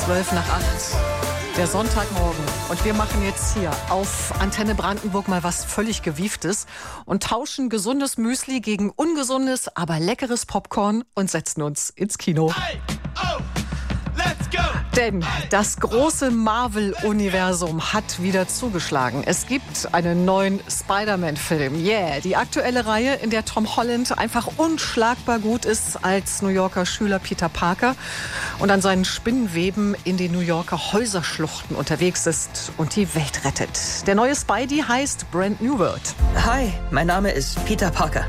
7:12 der Sonntagmorgen. Und wir machen jetzt hier auf Antenne Brandenburg mal was völlig Gewieftes und tauschen gesundes Müsli gegen ungesundes, aber leckeres Popcorn und setzen uns ins Kino. Hey, oh, let's go. Denn das große Marvel-Universum hat wieder zugeschlagen. Es gibt einen neuen Spider-Man-Film. Yeah, die aktuelle Reihe, in der Tom Holland einfach unschlagbar gut ist als New Yorker Schüler Peter Parker und an seinen Spinnenweben in den New Yorker Häuserschluchten unterwegs ist und die Welt rettet. Der neue Spidey heißt Brand New World. Hi, mein Name ist Peter Parker.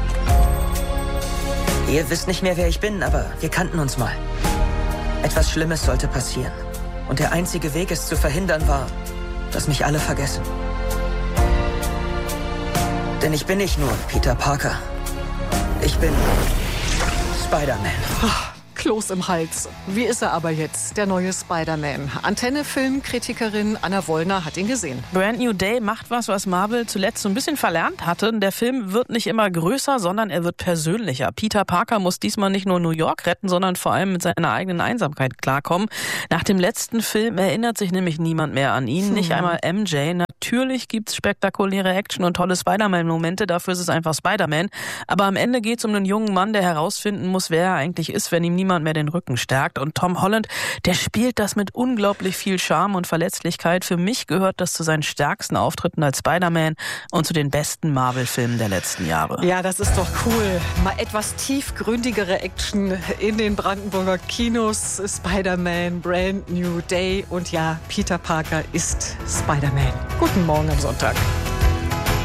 Ihr wisst nicht mehr, wer ich bin, aber wir kannten uns mal. Etwas Schlimmes sollte passieren. Und der einzige Weg, es zu verhindern, war, dass mich alle vergessen. Denn ich bin nicht nur Peter Parker. Ich bin Spider-Man. Kloß im Hals. Wie ist er aber jetzt, der neue Spider-Man? Antenne-Filmkritikerin Anna Wollner hat ihn gesehen. Brand New Day macht was Marvel zuletzt so ein bisschen verlernt hatte. Der Film wird nicht immer größer, sondern er wird persönlicher. Peter Parker muss diesmal nicht nur New York retten, sondern vor allem mit seiner eigenen Einsamkeit klarkommen. Nach dem letzten Film erinnert sich nämlich niemand mehr an ihn, nicht einmal MJ. Natürlich gibt's spektakuläre Action und tolle Spider-Man-Momente, dafür ist es einfach Spider-Man. Aber am Ende geht's um einen jungen Mann, der herausfinden muss, wer er eigentlich ist, wenn ihm niemand mehr den Rücken stärkt. Und Tom Holland, der spielt das mit unglaublich viel Charme und Verletzlichkeit. Für mich gehört das zu seinen stärksten Auftritten als Spider-Man und zu den besten Marvel-Filmen der letzten Jahre. Ja, das ist doch cool. Mal etwas tiefgründigere Action in den Brandenburger Kinos. Spider-Man, Brand New Day und ja, Peter Parker ist Spider-Man. Guten Morgen am Sonntag.